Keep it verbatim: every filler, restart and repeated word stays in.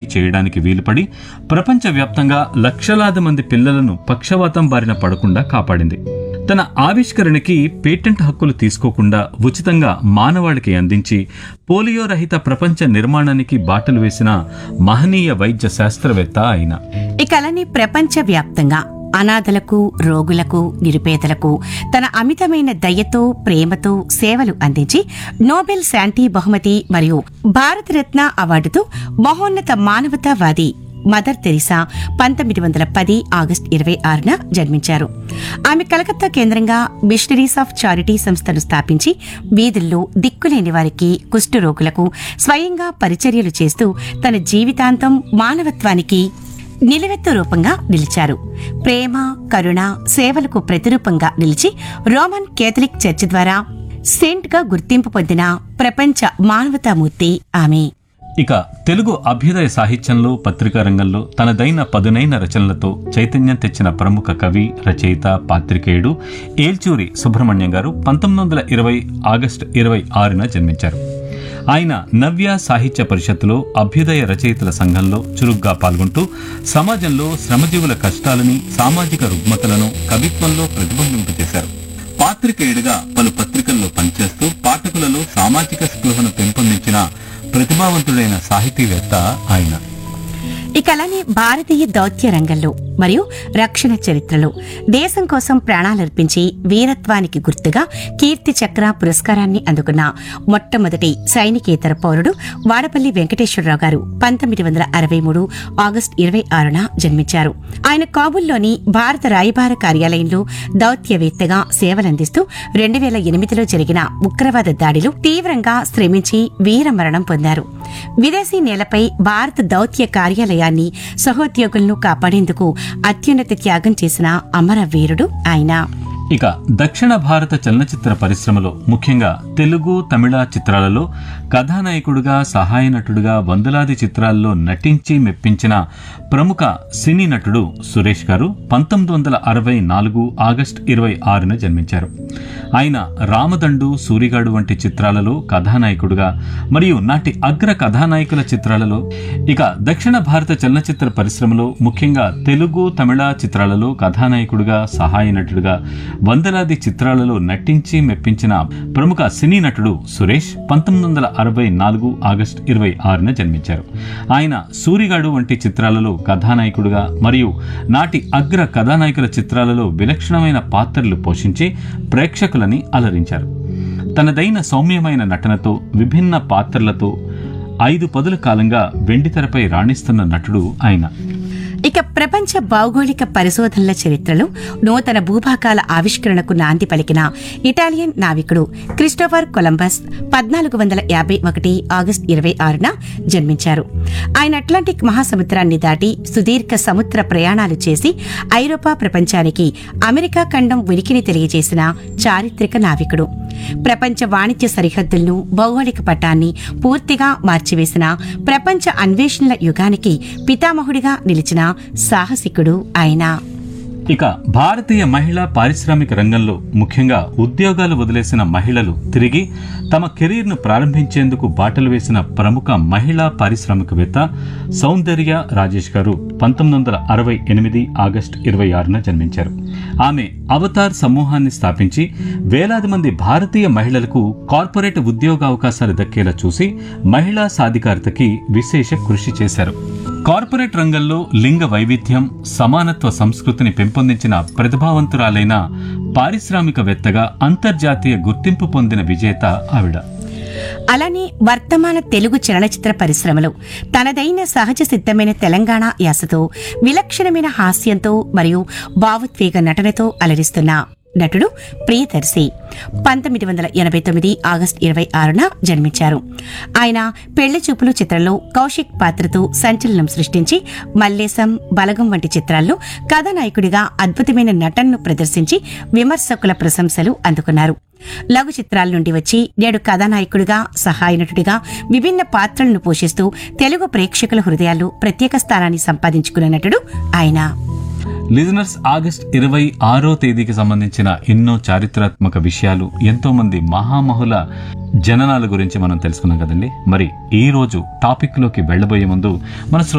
చేయడానికి వీలుపడి ప్రపంచవ్యాప్తంగా లక్షలాది మంది పిల్లలను పక్షవాతం బారిన పడకుండా కాపాడింది. తన ఆవిష్కరణకి పేటెంట్ హక్కులు తీసుకోకుండా ఉచితంగా మానవాళికి అందించి పోలియో రహిత ప్రపంచ నిర్మాణానికి బాటలు వేసిన మహనీయ వైద్య శాస్త్రవేత్త ఆయన. ఇక అలానే ప్రపంచవ్యాప్తంగా అనాథలకు, రోగులకు, నిరుపేదలకు తన అమితమైన దయతో, ప్రేమతో సేవలు అందించి నోబెల్ శాంతి బహుమతి మరియు భారతరత్న అవార్డుతో మహోన్నత మానవతావాది మదర్ తెరిసా పంతొమ్మిది వందల పది ఆగస్టు ఇరవై ఆరున జన్మించారు. ఆమె కలకత్తా కేంద్రంగా మిషనరీస్ ఆఫ్ చారిటీ సంస్థను స్థాపించి వీధుల్లో దిక్కులేని వారికి, కుష్ఠరోగులకు స్వయంగా పరిచర్యలు చేస్తూ తన జీవితాంతం మానవత్వానికి నిలువెత్తు రూపంగా నిలిచారు. ప్రేమ, కరుణ, సేవలకు ప్రతిరూపంగా నిలిచి రోమన్ కేథలిక్ చర్చి ద్వారా సెయింట్ గా గుర్తింపు పొందిన ప్రపంచ మానవతామూర్తి ఆమె. ఇక తెలుగు అభ్యుదయ సాహిత్యంలో, పత్రికా రంగంలో తనదైన పదునైన రచనలతో చైతన్యం తెచ్చిన ప్రముఖ కవి, రచయిత, పాత్రికేయుడు ఏల్చూరి సుబ్రహ్మణ్యం గారు పంతొమ్మిది వందల ఇరవై ఆగస్టు ఇరవై ఆరున జన్మించారు. ఆయన నవ్య సాహిత్య పరిషత్తులో అభ్యుదయ రచయితల సంఘంలో చురుగ్గా పాల్గొంటూ సమాజంలో శ్రమజీవుల కష్టాలని, సామాజిక రుగ్మతలను కవిత్వంలో ప్రతిబింబింపజేశారు. పాత్రికేయుడిగా పలు పత్రికల్లో పనిచేస్తూ పాఠకులలో సామాజిక స్పృహను పెంపొందించిన ప్రతిభావంతుడైన సాహితీవేత్త ఆయన. ఇక అలానే భారతీయ దౌత్య రంగంలో మరియు రక్షణ చరిత్రలో దేశం కోసం ప్రాణాలర్పించి వీరత్వానికి గుర్తుగా కీర్తి చక్ర పురస్కారాన్ని అందుకున్న మొట్టమొదటి సైనికేతర పౌరుడు వాడపల్లి వెంకటేశ్వరరావు గారు పంతొమ్మిది వందల అరవై మూడు ఆగస్టు ఇరవై ఆరున జన్మించారు. ఆయన కాబూల్లోని భారత రాయబార కార్యాలయంలో దౌత్యవేత్తగా సేవలందిస్తూ రెండు వేల ఎనిమిదిలో జరిగిన ఉగ్రవాద దాడిలో తీవ్రంగా శ్రమించి వీరమరణం పొందారు. విదేశీ నేలపై భారత దౌత్య కార్యాలయాన్ని, సహోద్యోగులను కాపాడేందుకు అత్యున్నత త్యాగం చేసిన అమర వీరుడు ఆయన. ఇక దక్షిణ భారత చలనచిత్ర పరిశ్రమలో ముఖ్యంగా తెలుగు, తమిళ చిత్రాలలో కథానాయకుడిగా, సహాయ నటుడిగా వందలాది చిత్రాల్లో నటించి మెప్పించిన ప్రముఖ సినీ నటుడు సురేష్ గారు పంతొమ్మిది వందల అరవై నాలుగు ఆగస్టు ఇరవై ఆరున జన్మించారు. ఆయన రామదండు, సూరిగాడు వంటి చిత్రాలలో కథానాయకుడిగా మరియు నాటి అగ్ర కథానాయకుల చిత్రాలలో, ఇక దక్షిణ భారత చలనచిత్ర పరిశ్రమలో ముఖ్యంగా తెలుగు, తమిళ చిత్రాలలో కథానాయకుడిగా, సహాయ నటుడిగా వందలాది చిత్రాలలో నటించి మెప్పించిన ప్రముఖ సినీ నటుడు సురేష్ పంతొమ్మిది వందల అరవై నాలుగు ఆగస్టు ఇరవై ఆరున జన్మించారు. ఆయన సూరిగాడు వంటి చిత్రాలలో కథానాయకుడిగా మరియు నాటి అగ్ర కథానాయకుల చిత్రాలలో విలక్షణమైన పాత్రలు పోషించి ప్రేక్షకులని అలరించారు. తనదైన సౌమ్యమైన నటనతో, విభిన్న పాత్రలతో ఐదు పదుల కాలంగా వెండితెరపై రాణిస్తున్న నటుడు ఆయన. ఇక ప్రపంచ భౌగోళిక పరిశోధనల చరిత్రలో నూతన భూభాగాల ఆవిష్కరణకు నాంది పలికిన ఇటాలియన్ నావికుడు క్రిస్టోఫర్ కొలంబస్ పద్నాలుగు వందల యాభై ఒకటి ఆగస్టు ఇరవై ఆరున జన్మించారు. ఆయన అట్లాంటిక్ మహాసముద్రాన్ని దాటి సుదీర్ఘ సముద్ర ప్రయాణాలు చేసి ఐరోపా ప్రపంచానికి అమెరికా ఖండం ఉనికిని తెలియజేసిన చారిత్రక నావికుడు. ప్రపంచ వాణిజ్య సరిహద్దులను, భౌగోళిక పటాన్ని పూర్తిగా మార్చివేసిన ప్రపంచ అన్వేషణల యుగానికి పితామహుడిగా నిలిచిన సాహసికుడు ఆయన. ఇక భారతీయ మహిళా పారిశ్రామిక రంగంలో ముఖ్యంగా ఉద్యోగాలు వదిలేసిన మహిళలు తిరిగి తమ కెరీర్ను ప్రారంభించేందుకు బాటలు వేసిన ప్రముఖ మహిళా పారిశ్రామికవేత్త సౌందర్య రాజేష్ గారు పంతొమ్మిది వందల అరవై ఎనిమిది ఆగస్టు ఇరవై ఆరున జన్మించారు. ఆమె అవతార్ సమూహాన్ని స్థాపించి వేలాది మంది భారతీయ మహిళలకు కార్పొరేట్ ఉద్యోగావకాశాలు దక్కేలా చూసి మహిళా సాధికారతకి విశేష కృషి చేశారు. కార్పొరేట్ రంగంలో లింగ వైవిధ్యం, సమానత్వ సంస్కృతిని పెంపొందించిన ప్రతిభావంతురాలైన పారిశ్రామికవేత్తగా అంతర్జాతీయ గుర్తింపు పొందిన విజేత ఆవిడ. అలానే వర్తమాన తెలుగు చలనచిత్ర పరిశ్రమలో తనదైన సహజ సిద్ధమైన తెలంగాణ యాసతో, విలక్షణమైన హాస్యంతో మరియు భావోద్వేగ నటనతో అలరిస్తున్న నటుడు ప్రియదర్శి పంతొమ్మిది వందల ఎనభై తొమ్మిది ఆగస్టు ఇరవై ఆరున జన్మించారు. ఆయన పెళ్లి చూపులు చిత్రంలో కౌశిక్ పాత్రతో సంచలనం సృష్టించి మల్లేశం, బలగం వంటి చిత్రాల్లో కథానాయకుడిగా అద్భుతమైన నటనను ప్రదర్శించి విమర్శకుల ప్రశంసలు అందుకున్నారు. లఘు చిత్రాల నుండి వచ్చి నేడు కథానాయకుడిగా, సహాయ నటుడిగా విభిన్న పాత్రలను పోషిస్తూ తెలుగు ప్రేక్షకుల హృదయాల్లో ప్రత్యేక స్థానాన్ని సంపాదించుకున్న నటుడు ఆయన. లిజనర్స్, ఆగస్ట్ ఇరవై ఆరో తేదీకి సంబంధించిన ఎన్నో చారిత్రాత్మక విషయాలు, ఎంతో మంది మహామహుల జననాల గురించి మనం తెలుసుకున్నాం కదండి. మరి ఈ రోజు టాపిక్ లోకి వెళ్లబోయే ముందు మన